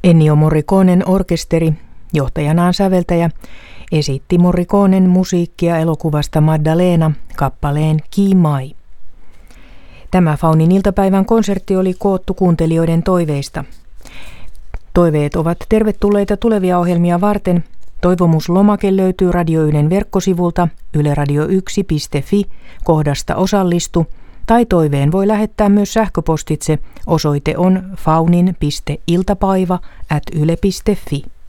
Ennio Morriconen orkesteri, johtajanaan säveltäjä, esitti Morriconen musiikkia elokuvasta Maddalena kappaleen Chi Mai. Tämä Faunin iltapäivän konsertti oli koottu kuuntelijoiden toiveista. Toiveet ovat tervetulleita tulevia ohjelmia varten. Toivomuslomake löytyy Radio Ylen verkkosivulta yleradio1.fi kohdasta osallistu, tai toiveen voi lähettää myös sähköpostitse. Osoite on faunin.iltapaiva@yle.fi.